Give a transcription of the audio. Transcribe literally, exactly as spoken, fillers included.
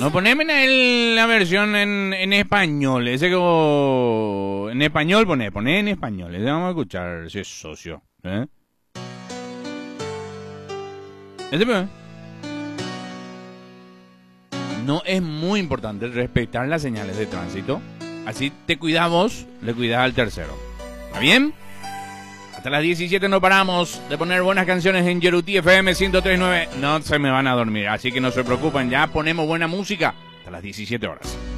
No, poneme el, la versión en, en español. Ese que vos- en español poné, poné en español. Ese vamos a escuchar, si es socio. ¿Eh? Ese, pues. No es muy importante respetar las señales de tránsito. Así te cuidamos, le cuidas al tercero. ¿Está bien? Hasta las diecisiete no paramos de poner buenas canciones en Yeruti F M ciento tres punto nueve. No se me van a dormir, así que no se preocupen, ya ponemos buena música hasta las diecisiete horas.